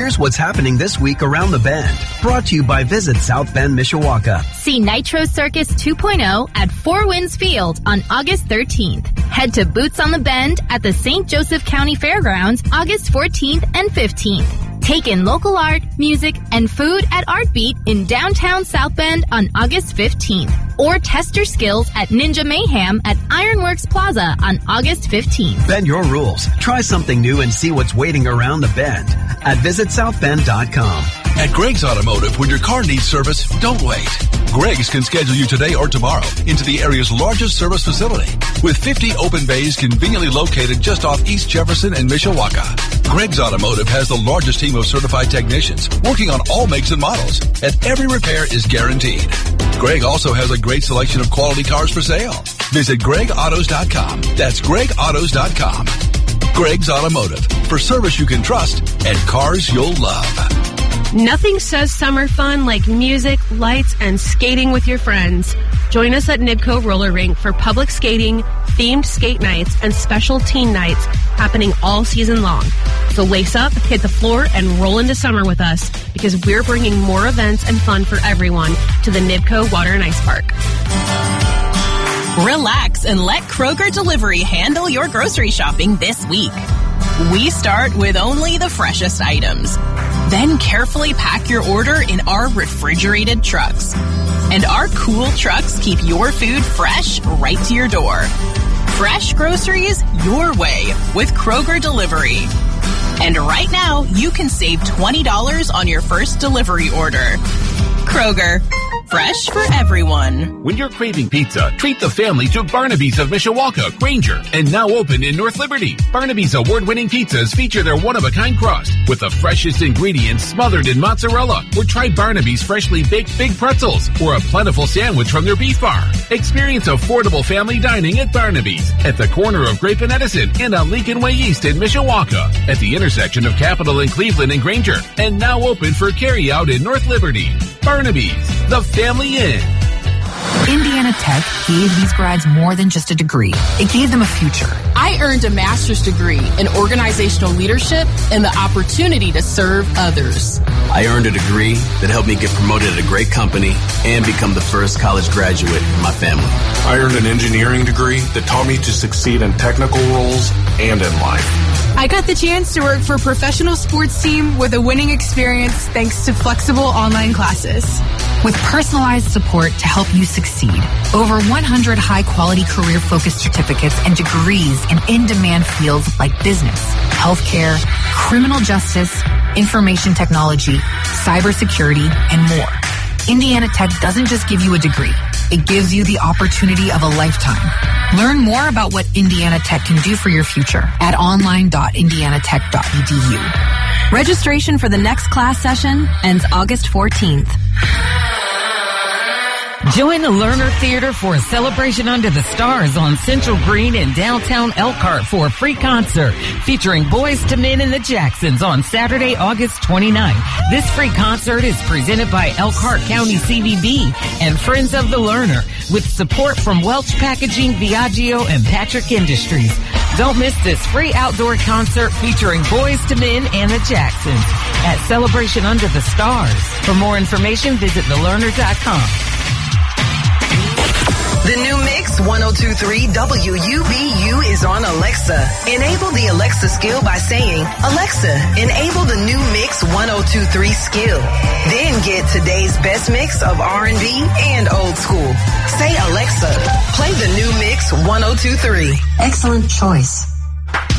Here's what's happening this week around the Bend. Brought to you by Visit South Bend, Mishawaka. See Nitro Circus 2.0 at Four Winds Field on August 13th. Head to Boots on the Bend at the St. Joseph County Fairgrounds August 14th and 15th. Take in local art, music, and food at Artbeat in downtown South Bend on August 15th. Or test your skills at Ninja Mayhem at Ironworks Plaza on August 15th. Bend your rules. Try something new and see what's waiting around the Bend at visitsouthbend.com. At Greg's Automotive, when your car needs service, don't wait. Greg's can schedule you today or tomorrow into the area's largest service facility with 50 open bays conveniently located just off East Jefferson and Mishawaka. Greg's Automotive has the largest team of certified technicians working on all makes and models, and every repair is guaranteed. Greg also has a great selection of quality cars for sale. Visit GregAutos.com. That's GregAutos.com. Greg's Automotive, for service you can trust and cars you'll love. Nothing says summer fun like music, lights, and skating with your friends. Join us at Nibco Roller Rink for public skating, themed skate nights, and special teen nights happening all season long. So lace up, hit the floor, and roll into summer with us because we're bringing more events and fun for everyone to the Nibco Water and Ice Park. Relax and let Kroger Delivery handle your grocery shopping this week. We start with only the freshest items. Then carefully pack your order in our refrigerated trucks. And our cool trucks keep your food fresh right to your door. Fresh groceries your way with Kroger Delivery. And right now, you can save $20 on your first delivery order. Kroger. Fresh for everyone. When you're craving pizza, treat the family to Barnaby's of Mishawaka, Granger, and now open in North Liberty. Barnaby's award-winning pizzas feature their one-of-a-kind crust with the freshest ingredients smothered in mozzarella. Or try Barnaby's freshly baked big pretzels or a plentiful sandwich from their beef bar. Experience affordable family dining at Barnaby's at the corner of Grape and Edison and on Lincoln Way East in Mishawaka at the intersection of Capitol and Cleveland and Granger, and now open for carry-out in North Liberty. Barnaby's, the family inn. Indiana Tech gave these grads more than just a degree. It gave them a future. I earned a master's degree in organizational leadership and the opportunity to serve others. I earned a degree that helped me get promoted at a great company and become the first college graduate in my family. I earned an engineering degree that taught me to succeed in technical roles and in life. I got the chance to work for a professional sports team with a winning experience thanks to flexible online classes. With personalized support to help you succeed. Over 100 high-quality career-focused certificates and degrees in in-demand fields like business, healthcare, criminal justice, information technology, cybersecurity, and more. Indiana Tech doesn't just give you a degree. It gives you the opportunity of a lifetime. Learn more about what Indiana Tech can do for your future at online.indianatech.edu. Registration for the next class session ends August 14th. Join the Lerner Theater for a celebration under the stars on Central Green in downtown Elkhart for a free concert featuring Boyz II Men and the Jacksons on Saturday, August 29th. This free concert is presented by Elkhart County CVB and Friends of the Lerner with support from Welch Packaging, Viaggio, and Patrick Industries. Don't miss this free outdoor concert featuring Boyz II Men and the Jacksons at Celebration Under the Stars. For more information, visit thelerner.com. The new Mix 102.3 WUBU is on Alexa. Enable the Alexa skill by saying, Alexa, enable the new Mix 102.3 skill. Then get today's best mix of R&B and old school. Say, Alexa, play the new Mix 102.3. Excellent choice.